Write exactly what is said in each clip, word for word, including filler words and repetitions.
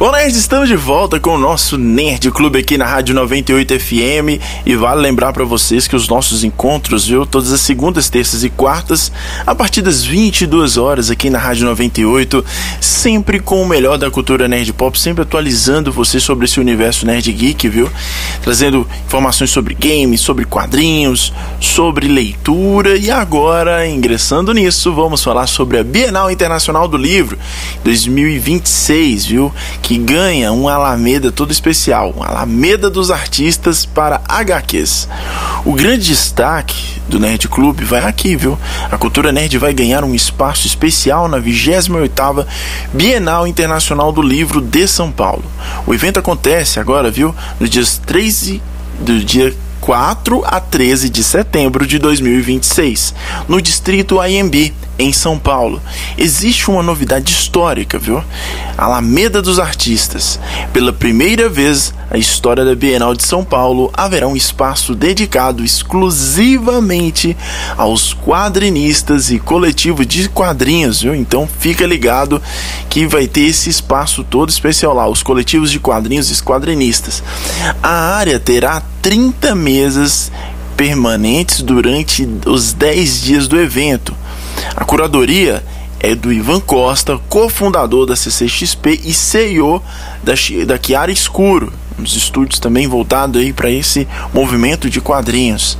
Olá, nerds, estamos de volta com o nosso Nerd Clube aqui na Rádio noventa e oito F M. E vale lembrar para vocês que os nossos encontros, viu, todas as segundas, terças e quartas, a partir das vinte e duas horas aqui na Rádio noventa e oito, sempre com o melhor da cultura nerd pop, sempre atualizando você sobre esse universo nerd geek, viu? Trazendo informações sobre games, sobre quadrinhos, sobre leitura. E agora, ingressando nisso, vamos falar sobre a Bienal Internacional do Livro dois mil e vinte e seis, viu? Que ganha um Alameda todo especial, um Alameda dos artistas para H Qs. O grande destaque do Nerd Clube vai aqui, viu? A cultura nerd vai ganhar um espaço especial na vigésima oitava Bienal Internacional do Livro de São Paulo. O evento acontece agora, viu? No dias treze do dia quatro a treze de setembro de dois mil e vinte e seis, no distrito A M B, em São Paulo. Existe uma novidade histórica, viu? Alameda dos Artistas. Pela primeira vez na história da Bienal de São Paulo, haverá um espaço dedicado exclusivamente aos quadrinistas e coletivo de quadrinhos, viu? Então fica ligado que vai ter esse espaço todo especial lá, os coletivos de quadrinhos e quadrinistas. A área terá trinta mesas permanentes durante os dez dias do evento. A curadoria é do Ivan Costa, cofundador da C C X P e C E O da, da Chiara Escuro, um dos estúdios também voltado aí para esse movimento de quadrinhos.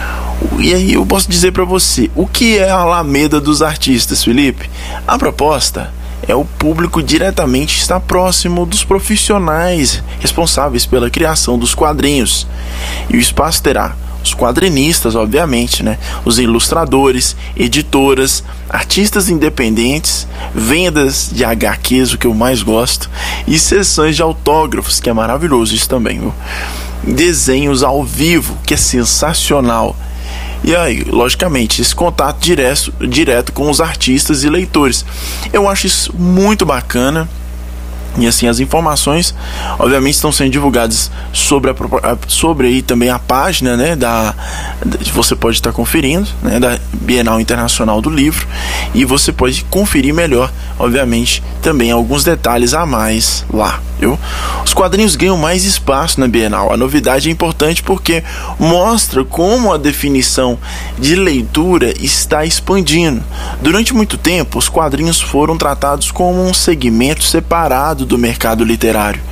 E aí eu posso dizer para você, o que é a Alameda dos Artistas, Felipe? A proposta é o público diretamente estar próximo dos profissionais responsáveis pela criação dos quadrinhos. E o espaço terá os quadrinistas, obviamente, né? Os ilustradores, editoras, artistas independentes, vendas de H Qs, o que eu mais gosto, e sessões de autógrafos, que é maravilhoso isso também, viu? Desenhos ao vivo, que é sensacional. E aí, logicamente, esse contato direto, direto com os artistas e leitores. Eu acho isso muito bacana. E assim, as informações obviamente estão sendo divulgadas sobre, a, sobre aí também a página, né, da, você pode estar conferindo, né, da Bienal Internacional do Livro, e você pode conferir melhor, obviamente, também alguns detalhes a mais lá, viu? Os quadrinhos ganham mais espaço na Bienal. A novidade é importante porque mostra como a definição de leitura está expandindo. Durante muito tempo, os quadrinhos foram tratados como um segmento separado do mercado literário.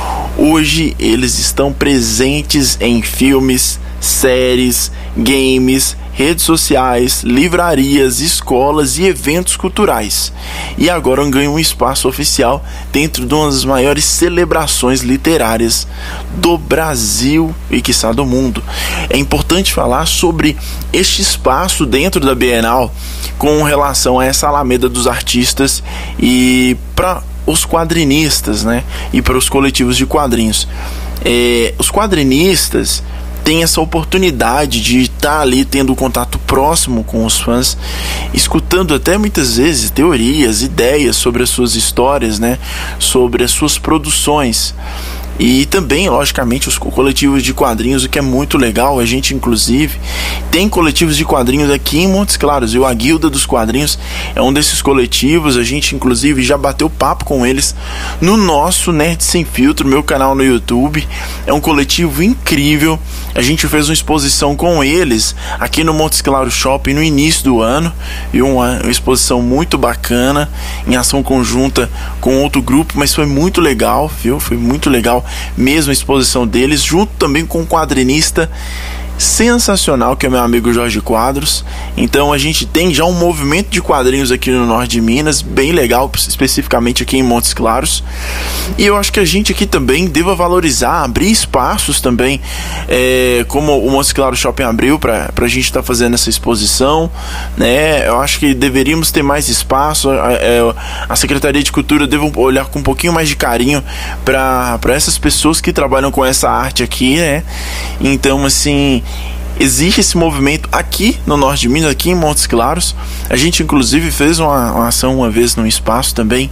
Hoje eles estão presentes em filmes, séries, games, redes sociais, livrarias, escolas e eventos culturais. E agora ganham um espaço oficial dentro de uma das maiores celebrações literárias do Brasil e quiçá do mundo. É importante falar sobre este espaço dentro da Bienal com relação a essa Alameda dos Artistas e para os quadrinistas, né? E para os coletivos de quadrinhos. É, os quadrinistas tem essa oportunidade de estar ali tendo contato próximo com os fãs, escutando até muitas vezes teorias, ideias sobre as suas histórias, né? Sobre as suas produções. E também, logicamente, os coletivos de quadrinhos, o que é muito legal. A gente, inclusive, tem coletivos de quadrinhos aqui em Montes Claros. E a Guilda dos Quadrinhos é um desses coletivos. A gente, inclusive, já bateu papo com eles no nosso Nerd Sem Filtro, meu canal no YouTube. É um coletivo incrível. A gente fez uma exposição com eles aqui no Montes Claros Shopping no início do ano. E uma, uma exposição muito bacana, em ação conjunta com outro grupo. Mas foi muito legal, viu? Foi muito legal mesmo a exposição deles, junto também com um quadrinista sensacional, que é meu amigo Jorge Quadros. Então a gente tem já um movimento de quadrinhos aqui no norte de Minas, bem legal, especificamente aqui em Montes Claros. E eu acho que a gente aqui também deva valorizar, abrir espaços também, é, como o Montes Claros Shopping abriu para a gente estar tá fazendo essa exposição, né? Eu acho que deveríamos ter mais espaço. A, a Secretaria de Cultura deve olhar com um pouquinho mais de carinho para essas pessoas que trabalham com essa arte aqui, né? Então, assim, existe esse movimento aqui no norte de Minas, aqui em Montes Claros. A gente inclusive fez uma, uma ação uma vez no espaço também,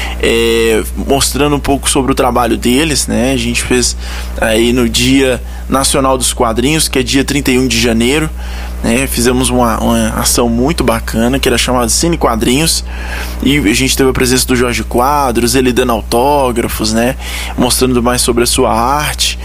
é, mostrando um pouco sobre o trabalho deles, né? A gente fez aí no Dia Nacional dos Quadrinhos, que é dia trinta e um de janeiro, né? Fizemos uma, uma ação muito bacana, que era chamada Cine Quadrinhos, e a gente teve a presença do Jorge Quadros, ele dando autógrafos, né? Mostrando mais sobre a sua arte.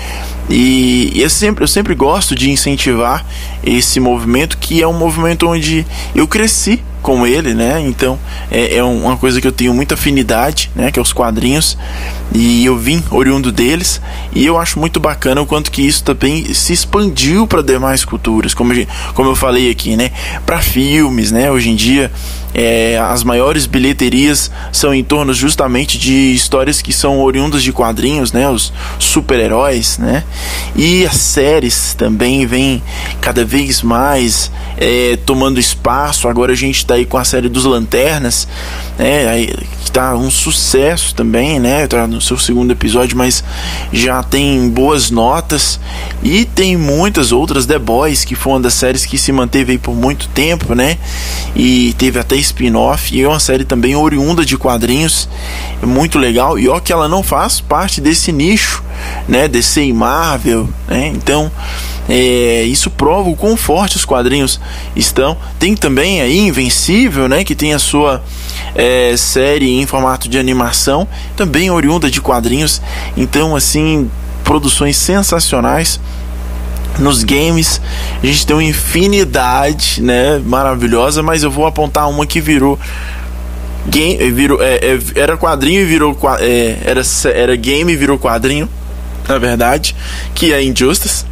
E, e eu, sempre, eu sempre gosto de incentivar esse movimento, que é um movimento onde eu cresci com ele, né? Então é, é uma coisa que eu tenho muita afinidade, né? Que é os quadrinhos, e eu vim oriundo deles, e eu acho muito bacana o quanto que isso também se expandiu para demais culturas, como, como eu falei aqui, né? Para filmes, né? Hoje em dia é, as maiores bilheterias são em torno justamente de histórias que são oriundas de quadrinhos, né? Os super-heróis, né? E as séries também vêm cada vez mais é, tomando espaço. Agora a gente está aí com a série dos Lanternas, né? Aí, que tá um sucesso também, né? Tá no seu segundo episódio, mas já tem boas notas. E tem muitas outras, The Boys, que foi uma das séries que se manteve aí por muito tempo, né? E teve até spin-off, e é uma série também oriunda de quadrinhos, muito legal. E ó que ela não faz parte desse nicho, né? D C e Marvel, né? Então é, isso prova o quão forte os quadrinhos estão. Tem também aí Invencível, né? Que tem a sua é, série em formato de animação, também oriunda de quadrinhos. Então assim, produções sensacionais. Nos games a gente tem uma infinidade, né, maravilhosa, mas eu vou apontar uma que virou game, virou, é, é, era quadrinho e virou é, era, era game e virou quadrinho, na verdade, que é Injustice.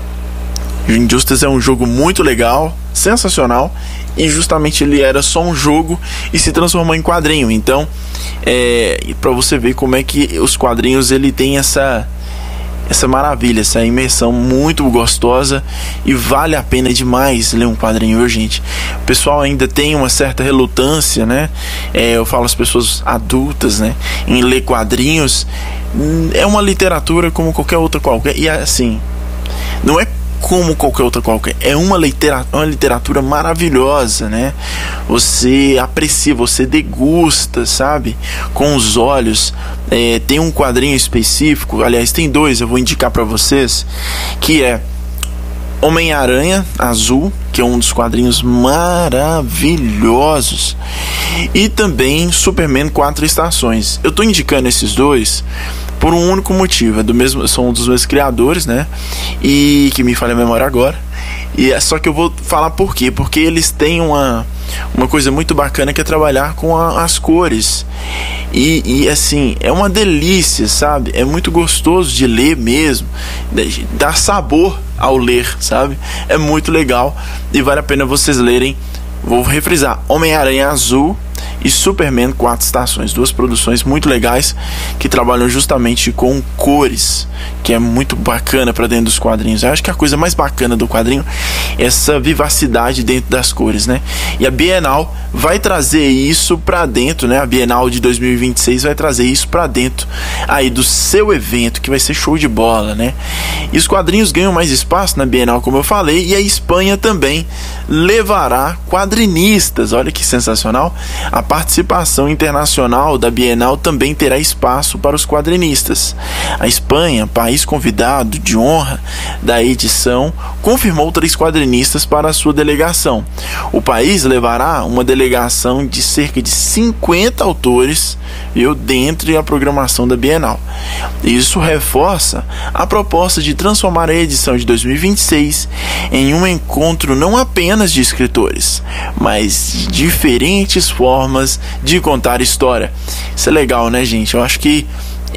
Injustice é um jogo muito legal, sensacional, e justamente ele era só um jogo e se transformou em quadrinho. Então é, para você ver como é que os quadrinhos ele tem essa essa maravilha, essa imersão muito gostosa, e vale a pena demais ler um quadrinho, viu, gente? O pessoal ainda tem uma certa relutância, né? É, eu falo as pessoas adultas, né? Em ler quadrinhos. É uma literatura como qualquer outra qualquer, e assim, não é como qualquer outra qualquer, é uma literatura, uma literatura maravilhosa, né? Você aprecia, você degusta, sabe? Com os olhos. É, tem um quadrinho específico, aliás tem dois, eu vou indicar para vocês, que é Homem-Aranha Azul, que é um dos quadrinhos maravilhosos, e também Superman Quatro Estações. Eu tô indicando esses dois por um único motivo, é do mesmo, são um dos meus criadores, né? E que me falha a memória agora. E é só que eu vou falar por quê? Porque eles têm uma, uma coisa muito bacana, que é trabalhar com a, as cores. E, e assim, é uma delícia, sabe? É muito gostoso de ler mesmo, dá sabor ao ler, sabe? É muito legal e vale a pena vocês lerem. Vou refrisar: Homem-Aranha Azul e Superman Quatro Estações, duas produções muito legais que trabalham justamente com cores, que é muito bacana para dentro dos quadrinhos. Eu acho que a coisa mais bacana do quadrinho é essa vivacidade dentro das cores, né? E a Bienal vai trazer isso para dentro, né? A Bienal de dois mil e vinte e seis vai trazer isso para dentro aí do seu evento, que vai ser show de bola, né? E os quadrinhos ganham mais espaço na Bienal, como eu falei, e a Espanha também levará quadrinistas. Olha que sensacional! A participação internacional da Bienal também terá espaço para os quadrinistas. A Espanha, país convidado de honra da edição, confirmou três quadrinistas para a sua delegação. O país levará uma delegação de cerca de cinquenta autores, viu, dentro da programação da Bienal. Isso reforça a proposta de transformar a edição de dois mil e vinte e seis em um encontro não apenas de escritores, mas de diferentes formas de contar história. Isso é legal, né, gente? Eu acho que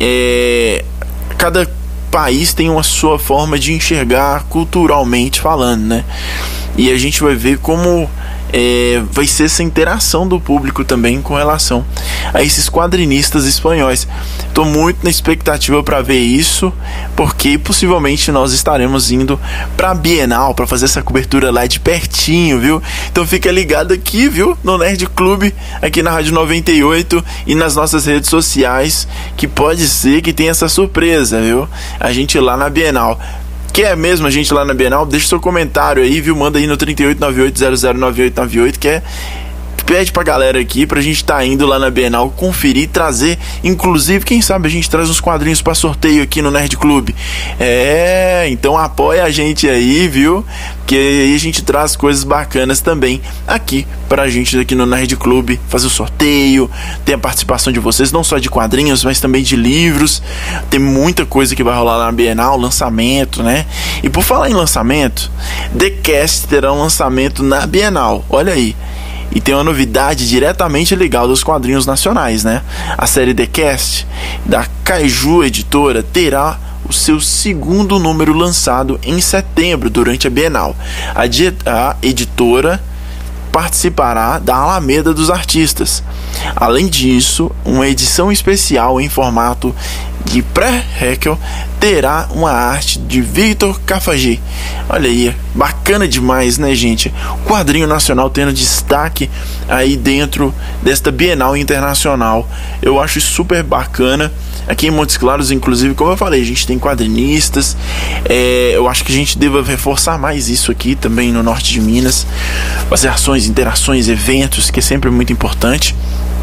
é, cada país tem uma sua forma de enxergar culturalmente falando, né? E a gente vai ver como é, vai ser essa interação do público também com relação a esses quadrinistas espanhóis. Estou muito na expectativa para ver isso, porque possivelmente nós estaremos indo para a Bienal para fazer essa cobertura lá de pertinho, viu? Então fica ligado aqui, viu? No Nerd Clube, aqui na Rádio noventa e oito e nas nossas redes sociais, que pode ser que tenha essa surpresa, viu? A gente lá na Bienal. quer mesmo a gente lá na Bienal, deixa seu comentário aí, viu? Manda aí no trinta e oito, noventa e oito, zero zero nove oito nove oito, que é... pede pra galera aqui pra gente tá indo lá na Bienal conferir, trazer, inclusive, quem sabe a gente traz uns quadrinhos pra sorteio aqui no Nerd Club. É, então apoia a gente aí, viu? Que aí a gente traz coisas bacanas também aqui pra gente aqui no Nerd Club, fazer o sorteio, tem a participação de vocês, não só de quadrinhos, mas também de livros. Tem muita coisa que vai rolar lá na Bienal, lançamento, né? E por falar em lançamento, The Cast terá um lançamento na Bienal, olha aí. E tem uma novidade diretamente ligada aos quadrinhos nacionais, né? A série The Cast, da Kaiju Editora, terá o seu segundo número lançado em setembro, durante a Bienal. A, di- a editora participará da Alameda dos Artistas. Além disso, uma edição especial em formato de pré-Heckel terá uma arte de Victor Cafagé. Olha aí, bacana demais, né, gente? O quadrinho nacional tendo destaque aí dentro desta Bienal Internacional. Eu acho super bacana. Aqui em Montes Claros, inclusive, como eu falei, a gente tem quadrinistas. É, eu acho que a gente deve reforçar mais isso aqui também no norte de Minas. Fazer ações, interações, eventos, que é sempre muito importante.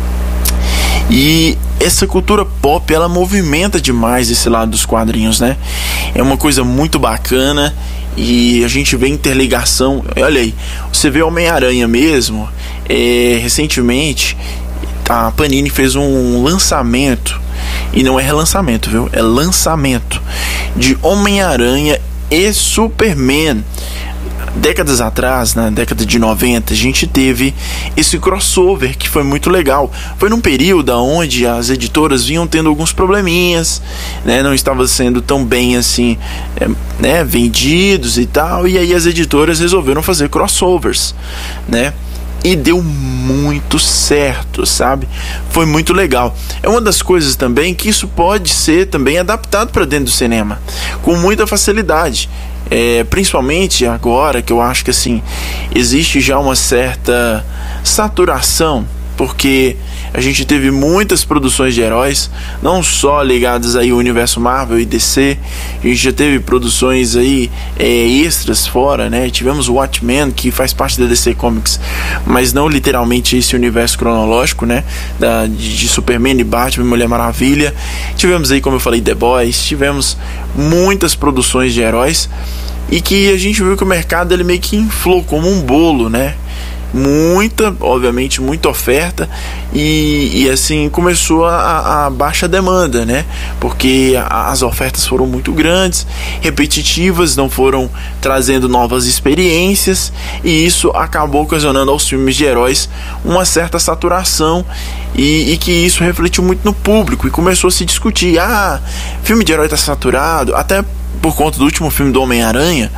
E essa cultura pop, ela movimenta demais esse lado dos quadrinhos, né? É uma coisa muito bacana e a gente vê interligação. Olha aí, você vê Homem-Aranha mesmo. É, recentemente, a Panini fez um lançamento, e não é relançamento, viu? É lançamento de Homem-Aranha e Superman. Décadas atrás, na década de noventa, a gente teve esse crossover que foi muito legal. Foi num período onde as editoras vinham tendo alguns probleminhas, né? Não estava sendo tão bem assim, é, né? vendidos e tal. E aí as editoras resolveram fazer crossovers, né? E deu muito certo, sabe? Foi muito legal. É uma das coisas também que isso pode ser também adaptado para dentro do cinema com muita facilidade. É, principalmente agora que eu acho que assim existe já uma certa saturação, porque a gente teve muitas produções de heróis, não só ligadas aí ao universo Marvel e D C. A gente já teve produções aí é, extras fora, né? Tivemos o Watchmen, que faz parte da D C Comics, mas não literalmente esse universo cronológico, né? Da, de, de Superman e Batman, Mulher Maravilha. Tivemos aí, como eu falei, The Boys. Tivemos muitas produções de heróis e que a gente viu que o mercado ele meio que inflou como um bolo, né? Muita, obviamente, muita oferta e, e assim começou a, a baixa demanda, né? Porque a, as ofertas foram muito grandes, repetitivas, não foram trazendo novas experiências, e isso acabou ocasionando aos filmes de heróis uma certa saturação, e, e que isso refletiu muito no público e começou a se discutir: ah, filme de herói está saturado. Até por conta do último filme do Homem-Aranha,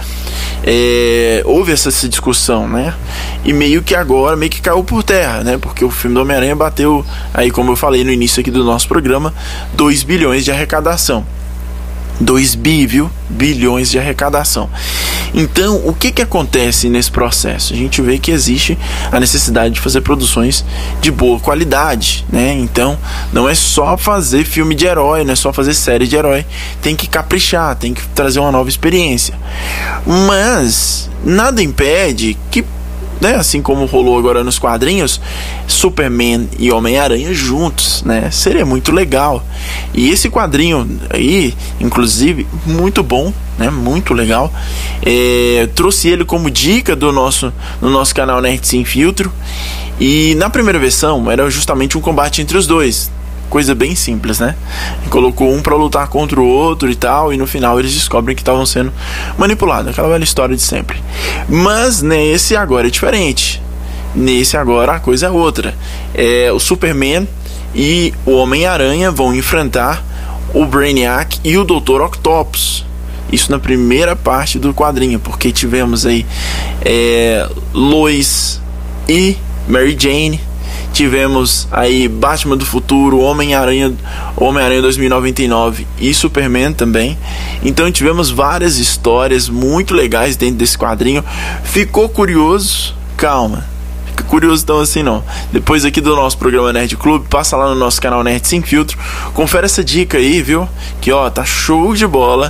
é, houve essa, essa discussão, né? E meio que agora, meio que caiu por terra, né? Porque o filme do Homem-Aranha bateu, aí como eu falei no início aqui do nosso programa, dois bilhões de arrecadação. dois bi, viu? Bilhões de arrecadação. Então, o que que acontece nesse processo? A gente vê que existe a necessidade de fazer produções de boa qualidade, né? Então, não é só fazer filme de herói, não é só fazer série de herói. Tem que caprichar, tem que trazer uma nova experiência. Mas nada impede que, né, assim como rolou agora nos quadrinhos, Superman e Homem-Aranha juntos, né? Seria muito legal. E esse quadrinho aí, inclusive, muito bom, né? Muito legal. É, trouxe ele como dica do nosso, no nosso canal Nerd Sem Filtro. E na primeira versão era justamente um combate entre os dois. Coisa bem simples, né? Colocou um pra lutar contra o outro e tal, e no final eles descobrem que estavam sendo manipulados. Aquela velha história de sempre. Mas nesse agora é diferente. Nesse agora a coisa é outra. É, o Superman e o Homem-Aranha vão enfrentar o Brainiac e o doutor Octopus. Isso na primeira parte do quadrinho, porque tivemos aí é, Lois e Mary Jane. Tivemos aí Batman do Futuro, Homem-Aranha, Homem-Aranha dois mil e noventa e nove e Superman também. Então tivemos várias histórias muito legais dentro desse quadrinho. Ficou curioso? Calma, fica curioso tão assim não. Depois aqui do nosso programa Nerd Club, passa lá no nosso canal Nerd Sem Filtro, confere essa dica aí, viu? Que ó, tá show de bola.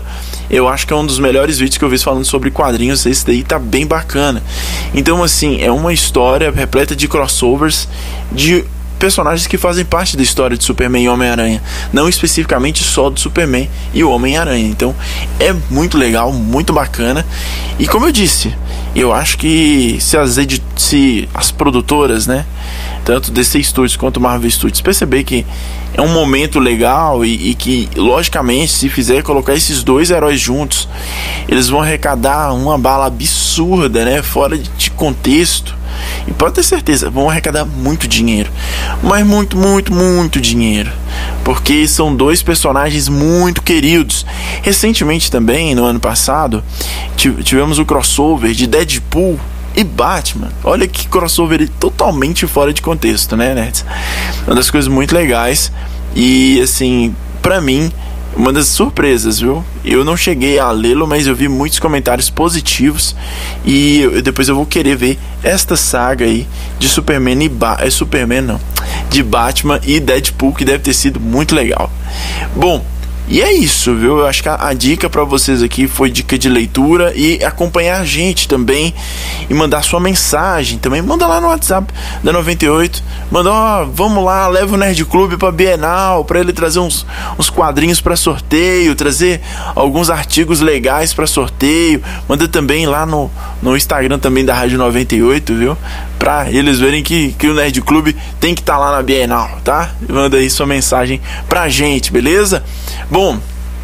eu acho que é um dos melhores vídeos que eu vi falando sobre quadrinhos. Esse daí tá bem bacana. Então assim, é uma história repleta de crossovers de personagens que fazem parte da história de Superman e Homem-Aranha, não especificamente só do Superman e o Homem-Aranha. Então é muito legal, muito bacana. E como eu disse, eu acho que se as, edit- se as produtoras, né, tanto D C Studios quanto Marvel Studios, perceber que é um momento legal e, e que, logicamente, se fizer colocar esses dois heróis juntos, eles vão arrecadar uma bala absurda, né, fora de contexto. E pode ter certeza, vão arrecadar muito dinheiro. Mas muito, muito, muito dinheiro. Porque são dois personagens muito queridos. Recentemente também, no ano passado, tivemos o crossover de Deadpool e Batman. Olha que crossover totalmente fora de contexto, né, nerds? Uma das coisas muito legais. E assim, pra mim, uma das surpresas, viu? Eu não cheguei a lê-lo, mas eu vi muitos comentários positivos. E eu, depois eu vou querer ver esta saga aí de Superman e ba- é Superman não, de Batman e Deadpool, que deve ter sido muito legal. Bom, e é isso, viu? Eu acho que a, a dica pra vocês aqui foi dica de leitura e acompanhar a gente também e mandar sua mensagem também. Manda lá no WhatsApp da noventa e oito. Manda, ó, vamos lá, leva o Nerd Clube pra Bienal, pra ele trazer uns, uns quadrinhos pra sorteio, trazer alguns artigos legais pra sorteio. Manda também lá no, no Instagram também da Rádio noventa e oito, viu? Pra eles verem que, que o Nerd Clube tem que estar tá lá na Bienal, tá? Manda aí sua mensagem pra gente, beleza? Bom,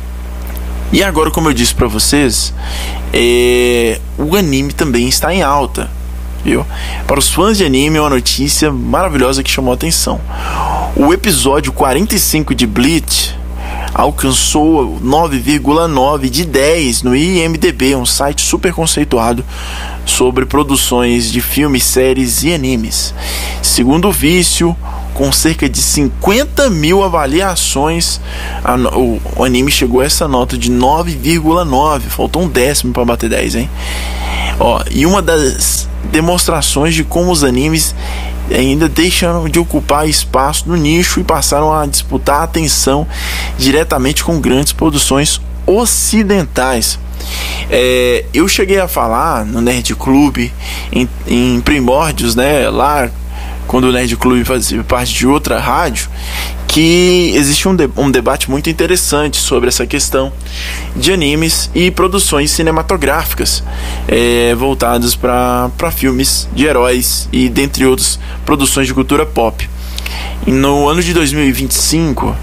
e agora, como eu disse pra vocês, é, o anime também está em alta, viu? Para os fãs de anime, é uma notícia maravilhosa que chamou a atenção. O episódio quarenta e cinco de Bleach alcançou nove vírgula nove de dez no I M D B, um site super conceituado sobre produções de filmes, séries e animes. Segundo o Vício, com cerca de cinquenta mil avaliações, a, o, o anime chegou a essa nota de nove vírgula nove. Faltou um décimo para bater dez, hein? Ó, e uma das demonstrações de como os animes ainda deixaram de ocupar espaço no nicho e passaram a disputar a atenção diretamente com grandes produções ocidentais. É, eu cheguei a falar no Nerd Clube em, em primórdios, né, lá quando o Nerd Clube fazia parte de outra rádio, que existe um, de, um debate muito interessante sobre essa questão de animes e produções cinematográficas é, voltadas para filmes de heróis e dentre outras produções de cultura pop. E no ano de dois mil e vinte e cinco,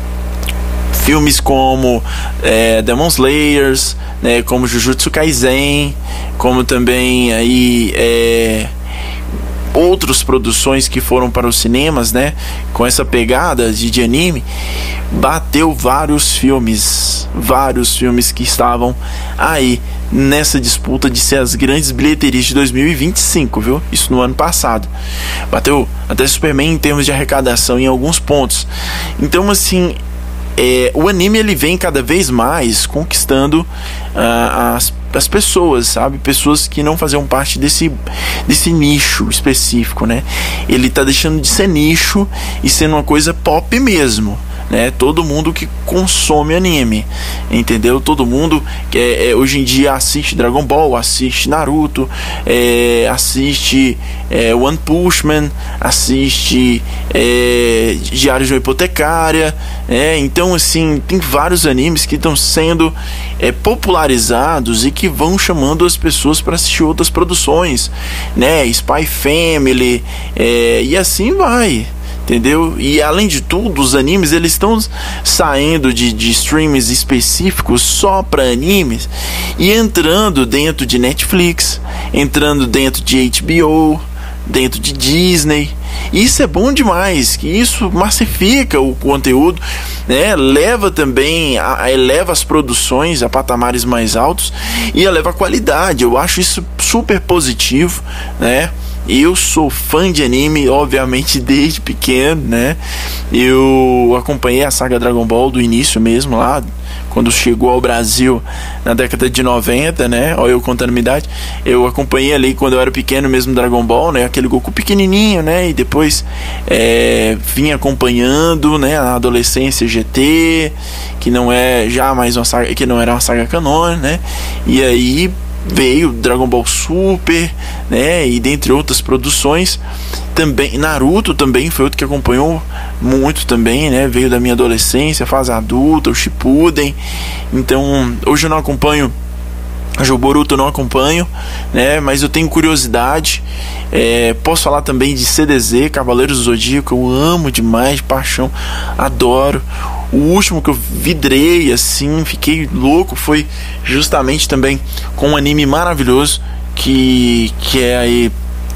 filmes como é, Demon Slayers, né, como Jujutsu Kaisen, como também aí é, outras produções que foram para os cinemas, né, com essa pegada de, de anime, bateu vários filmes, vários filmes que estavam aí nessa disputa de ser as grandes bilheterias de dois mil e vinte e cinco, viu? Isso no ano passado. Bateu até Superman em termos de arrecadação em alguns pontos. Então, assim, é, o anime ele vem cada vez mais conquistando uh, as, as pessoas, sabe? Pessoas que não faziam parte desse, desse nicho específico, né? Ele tá deixando de ser nicho e sendo uma coisa pop mesmo, né? Todo mundo que consome anime, entendeu? Todo mundo que é, é, hoje em dia assiste Dragon Ball, assiste Naruto, é, assiste é, One Punch Man, assiste é, Diário de uma Hipotecária, é, então assim, tem vários animes que estão sendo é, popularizados e que vão chamando as pessoas para assistir outras produções, né? Spy Family, é, e assim vai, entendeu? E além de tudo, os animes eles estão saindo de, de streams específicos só para animes e entrando dentro de Netflix, entrando dentro de H B O, dentro de Disney. Isso é bom demais, que isso massifica o conteúdo, né? Leva também, a, eleva as produções a patamares mais altos e eleva a qualidade. Eu acho isso super positivo, né? eu sou fã de anime, obviamente, desde pequeno, né? Eu acompanhei a saga Dragon Ball do início mesmo, lá quando chegou ao Brasil na década de noventa, né? Olha eu contando a minha idade. Eu acompanhei ali quando eu era pequeno mesmo Dragon Ball, né? Aquele Goku pequenininho, né? E depois é, vim acompanhando, né? Na adolescência G T, que não é já mais uma saga, que não era uma saga canônica, né? E aí veio Dragon Ball Super, né? E dentre outras produções. Também Naruto também foi outro que acompanhou muito também, né? Veio da minha adolescência, fase adulta, o Shippuden. Então, hoje eu não acompanho, hoje o Boruto eu não acompanho, né? Mas eu tenho curiosidade. É, posso falar também de C D Z, Cavaleiros do Zodíaco, eu amo demais, de paixão, adoro. O último que eu vidrei, assim, fiquei louco, foi justamente também com um anime maravilhoso que, que é aí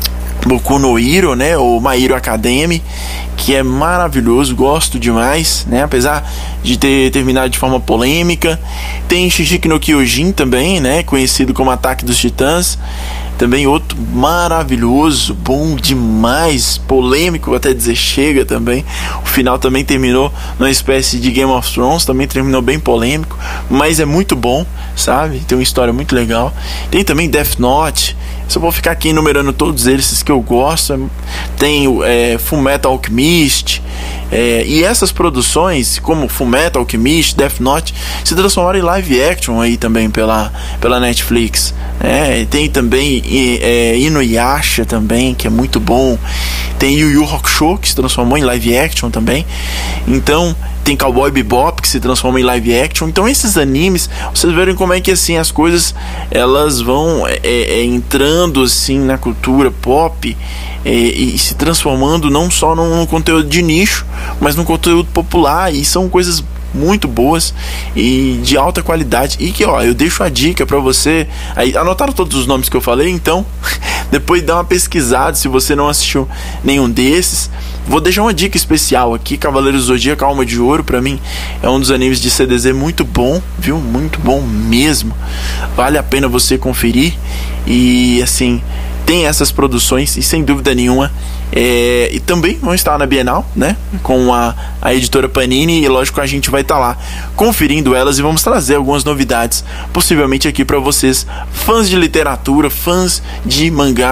Boku no Hero, né, ou My Hero Academy, que é maravilhoso, gosto demais, né, apesar de ter terminado de forma polêmica. Tem Shingeki no Kyojin também, né, conhecido como Ataque dos Titãs, também outro maravilhoso, bom demais, polêmico até dizer chega também. O final também terminou numa espécie de Game of Thrones, também terminou bem polêmico, mas é muito bom, sabe, tem uma história muito legal. Tem também Death Note. Se eu vou ficar aqui enumerando todos eles que eu gosto, tem é, Fullmetal Alchemist, é, e essas produções como Fullmetal Alchemist, Death Note se transformaram em live action aí também pela, pela Netflix, né? Tem também é, Inuyasha também, que é muito bom. Tem Yu Yu Hakusho, que se transformou em live action também. Então tem Cowboy Bebop, que se transforma em live action. Então esses animes, vocês verem como é que assim as coisas elas vão é, é, entrando assim na cultura pop é, e se transformando não só num, num conteúdo de nicho, mas num conteúdo popular, e são coisas muito boas e de alta qualidade. E que ó, eu deixo a dica pra você aí, anotaram todos os nomes que eu falei, então depois dá uma pesquisada se você não assistiu nenhum desses. Vou deixar uma dica especial aqui, Cavaleiros do Zodíaco Alma de Ouro, pra mim é um dos animes de C D Z muito bom, viu? Muito bom mesmo, vale a pena você conferir. E assim, tem essas produções e sem dúvida nenhuma é, e também vão estar na Bienal, né, com a, a editora Panini, e lógico a gente vai estar lá conferindo elas e vamos trazer algumas novidades possivelmente aqui para vocês, fãs de literatura, fãs de mangá.